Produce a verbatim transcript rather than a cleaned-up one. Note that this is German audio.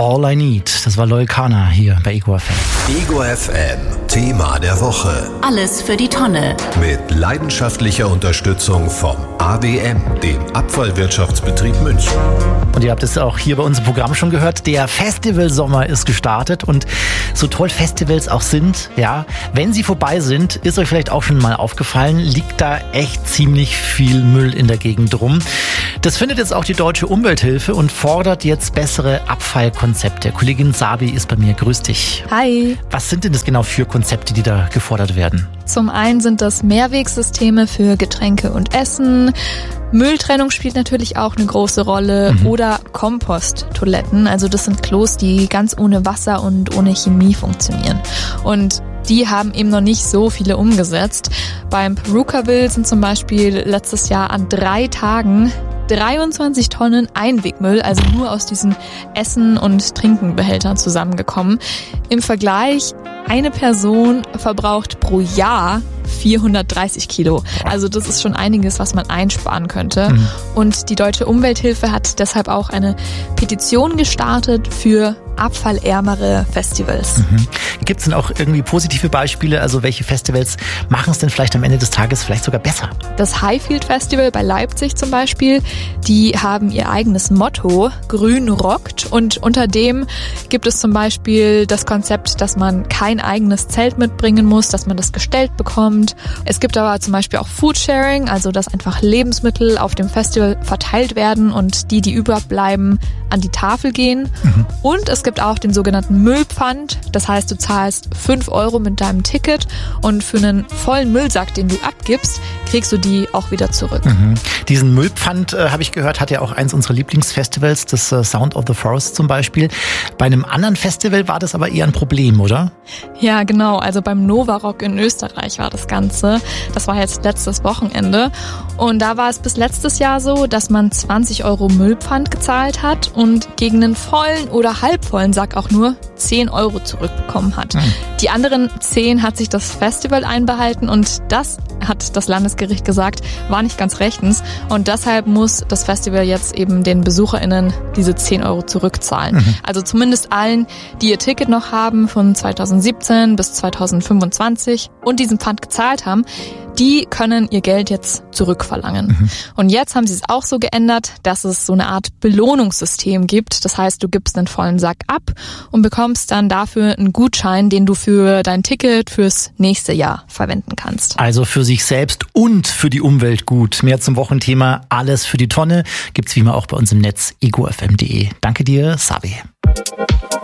All I Need. Das war Loyal Kana hier bei Ego F M. Ego F M, Thema der Woche. Alles für die Tonne. Mit leidenschaftlicher Unterstützung vom A W M, dem Abfallwirtschaftsbetrieb München. Und ihr habt es auch hier bei uns im Programm schon gehört, der Festivalsommer ist gestartet und so toll Festivals auch sind, ja, wenn sie vorbei sind, ist euch vielleicht auch schon mal aufgefallen, liegt da echt ziemlich viel Müll in der Gegend rum. Das findet jetzt auch die Deutsche Umwelthilfe und fordert jetzt bessere Abfallkonzepte. Kollegin Sabi ist bei mir, grüß dich. Hi. Was sind denn das genau für Konzepte, die da gefordert werden? Zum einen sind das Mehrwegsysteme für Getränke und Essen. Mülltrennung spielt natürlich auch eine große Rolle mhm. oder Komposttoiletten. Also das sind Klos, die ganz ohne Wasser und ohne Chemie funktionieren. Und die haben eben noch nicht so viele umgesetzt. Beim Purukaville sind zum Beispiel letztes Jahr an drei Tagen dreiundzwanzig Tonnen Einwegmüll, also nur aus diesen Essen- und Trinkenbehältern zusammengekommen. Im Vergleich, eine Person verbraucht pro Jahr vierhundertdreißig Kilo. Also das ist schon einiges, was man einsparen könnte. Mhm. Und die Deutsche Umwelthilfe hat deshalb auch eine Petition gestartet für abfallärmere Festivals. Mhm. Gibt es denn auch irgendwie positive Beispiele? Also welche Festivals machen es denn vielleicht am Ende des Tages vielleicht sogar besser? Das Highfield Festival bei Leipzig zum Beispiel, die haben ihr eigenes Motto, Grün rockt. Und unter dem gibt es zum Beispiel das Konzept, dass man kein eigenes Zelt mitbringen muss, dass man das gestellt bekommt. Es gibt aber zum Beispiel auch Foodsharing, also dass einfach Lebensmittel auf dem Festival verteilt werden und die, die überbleiben, an die Tafel gehen. Mhm. Und es gibt auch den sogenannten Müllpfand. Das heißt, du zahlst fünf Euro mit deinem Ticket und für einen vollen Müllsack, den du abgibst, kriegst du die auch wieder zurück. Mhm. Diesen Müllpfand, äh, habe ich gehört, hat ja auch eins unserer Lieblingsfestivals, das äh, Sound of the Forest zum Beispiel. Bei einem anderen Festival war das aber eher ein Problem, oder? Ja, genau. Also beim Nova Rock in Österreich war das Ganze. Das war jetzt letztes Wochenende. Und da war es bis letztes Jahr so, dass man zwanzig Euro Müllpfand gezahlt hat und gegen einen vollen oder halbvollen Sack auch nur zehn Euro zurückbekommen hat. Mhm. Die anderen zehn hat sich das Festival einbehalten und das, hat das Landesgericht gesagt, war nicht ganz rechtens. Und deshalb muss das Festival jetzt eben den BesucherInnen diese zehn Euro zurückzahlen. Mhm. Also zumindest allen, die ihr Ticket noch haben von zweitausendsiebzehn bis zweitausendfünfundzwanzig und diesen Pfand gezahlt haben, die können ihr Geld jetzt zurückverlangen. Mhm. Und jetzt haben sie es auch so geändert, dass es so eine Art Belohnungssystem gibt. Das heißt, du gibst einen vollen Sack ab und bekommst dann dafür einen Gutschein, den du für dein Ticket fürs nächste Jahr verwenden kannst. Also für sich selbst und für die Umwelt gut. Mehr zum Wochenthema Alles für die Tonne gibt's wie immer auch bei uns im Netz ego f m punkt de. Danke dir, Sabi.